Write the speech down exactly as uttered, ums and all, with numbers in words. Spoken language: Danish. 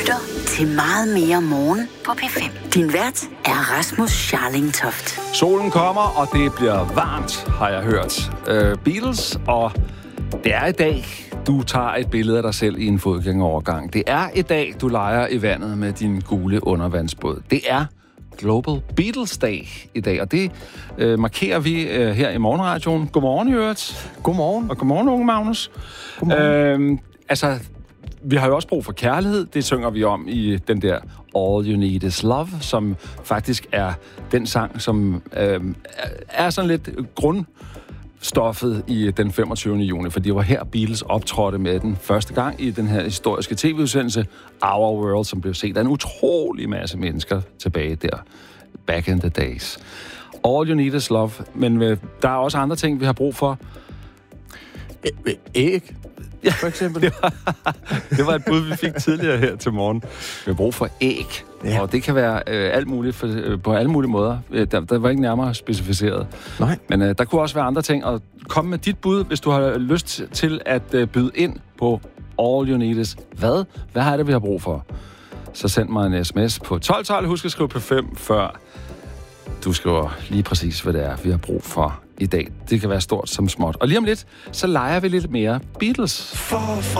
lytter til Meget Mere Morgen på P fem. Din vært er Rasmus Scharling-Toft. Solen kommer, og det bliver varmt, har jeg hørt. Uh, Beatles, og det er i dag, du tager et billede af dig selv i en fodgængerovergang. Det er i dag, du leger i vandet med din gule undervandsbåd. Det er Global Beatles Day i dag, og det øh, markerer vi øh, her i Morgenradioen. Godmorgen, i øvrigt. Godmorgen. Og godmorgen, unge Magnus. Godmorgen. Øh, altså, vi har jo også brug for kærlighed. Det synger vi om i den der All You Need Is Love, som faktisk er den sang, som øh, er sådan lidt grundstoffet i den femogtyvende juni, for det var her Beatles optrådte med den første gang i den her historiske tv-udsendelse Our World, som blev set af en utrolig masse mennesker tilbage der, back in the days. All You Need Is Love, men øh, der er også andre ting, vi har brug for. Æg, for eksempel. det, var, det var et bud, vi fik tidligere her til morgen. Vi har brug for æg, ja. Og det kan være øh, alt muligt for, øh, på alle mulige måder. Øh, der, der var ikke nærmere specificeret. Nej. Men øh, der kunne også være andre ting. Og kom med dit bud, hvis du har lyst til at øh, byde ind på All You Need Is. Hvad? Hvad er det, vi har brug for? Så send mig en sms på tolv tolv. Husk at skrive P fem, før du skriver lige præcis, hvad det er, vi har brug for i dag. Det kan være stort som småt. Og lige om lidt, så leger vi lidt mere Beatles. For